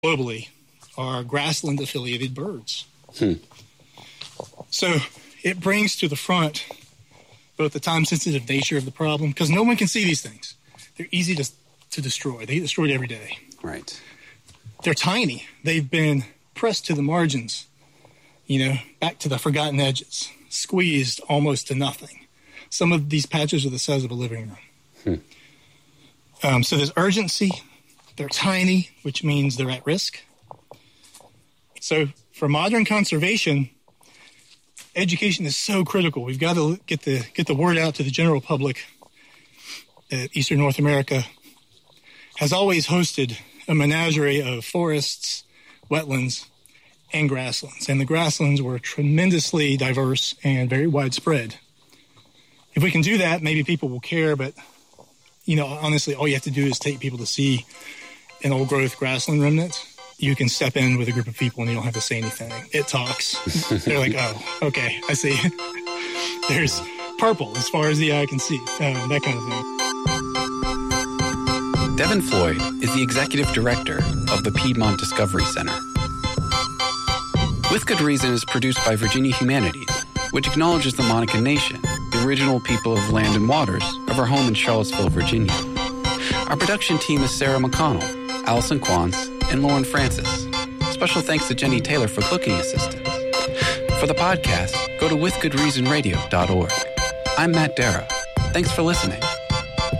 globally are grassland-affiliated birds. So it brings to the front both the time-sensitive nature of the problem, because no one can see these things. They're easy to destroy. They get destroyed every day. Right. They're tiny. They've been pressed to the margins, back to the forgotten edges, squeezed almost to nothing. Some of these patches are the size of a living room. So there's urgency. They're tiny, which means they're at risk. So for modern conservation, education is so critical. We've got to get the word out to the general public that Eastern North America has always hosted a menagerie of forests, wetlands, and grasslands. And the grasslands were tremendously diverse and very widespread. If we can do that, maybe people will care, but honestly, all you have to do is take people to see an old-growth grassland remnant. You can step in with a group of people and you don't have to say anything. It talks. They're like, oh, okay, I see. There's purple as far as the eye can see, that kind of thing. Devin Floyd is the executive director of the Piedmont Discovery Center. With Good Reason is produced by Virginia Humanities, which acknowledges the Monacan Nation, the original people of land and waters of our home in Charlottesville, Virginia. Our production team is Sarah McConnell, Allison Quantz, and Lauren Francis. Special thanks to Jenny Taylor for cooking assistance. For the podcast, go to withgoodreasonradio.org. I'm Matt Dara. Thanks for listening.